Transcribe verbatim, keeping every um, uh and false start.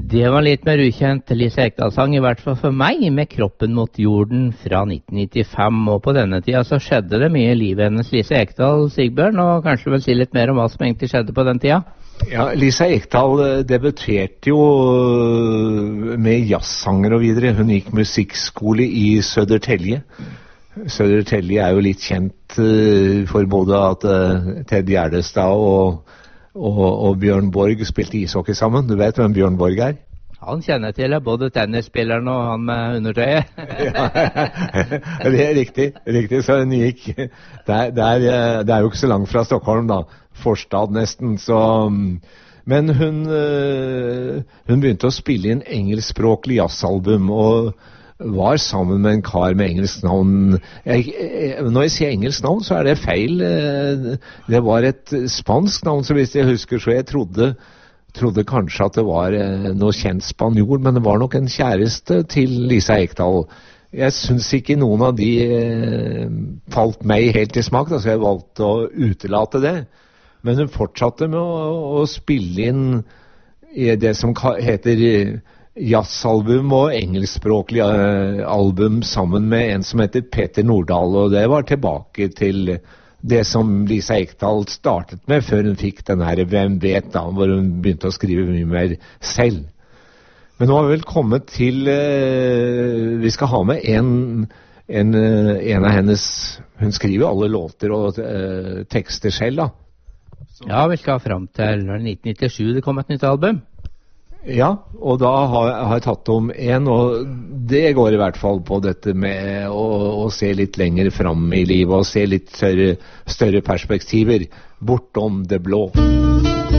Det var litt mer ukjent Lise Ekdahl-sang, i hvert fall for meg, med Kroppen mot jorden fra nitten nittifem. Og på denne tida så skjedde det mye i livet hennes. Lise Ekdahl, Sigbjørn, og kanskje vel si litt mer om hva som egentlig skjedde på den tida? Ja, Lise Ekdahl debuterte jo med jazzsanger og videre. Hun gikk musikkskole i Södertälje. Södertälje er jo litt kjent for både at Ted Gärdestad og Og, og Bjørn Borg spilte ishockey sammen. Du vet hvem Bjørn Borg er? Han kjenner til det, både tennisspilleren og han med undertøyet. Ja, det er riktig, riktig. Så hun gikk der, der, det er jo ikke så langt fra Stockholm da, forstad nesten. Så, men hun, hun begynte å spille inn engelskspråklig jazzalbum, og var sammen med en kar med engelsk navn. Jeg, jeg, når jeg sier engelsk navn, så er det feil. Det var et spansk navn, så hvis jeg husker, så jeg trodde, trodde kanskje at det var noe kjent spanjol, men det var nok en kjæreste til Lise Ekdahl. Jeg synes ikke noen av de falt meg helt i smak, så jeg valgte å utelate det. Men hun fortsatte med å, å spille inn i det som heter jazzalbum og engelskspråklig uh, album sammen med en som heter Peter Nordahl, og det var tilbake til det som Lise Ekdahl startet med før hun fikk den her Hvem vet da, hvor hun begynte å skrive mye mer selv. Men nå har vi vel kommet til uh, vi skal ha med en, en, uh, en av hennes, hun skriver alle låter og uh, tekster selv da. Så. Ja, vi skal frem til nitten nittisju, det kom et nytt album. Ja, og da har, har jeg tatt om en, og det går i hvert fall på dette med å, å se litt lenger fram i livet, og se litt større, større perspektiver bortom det blå.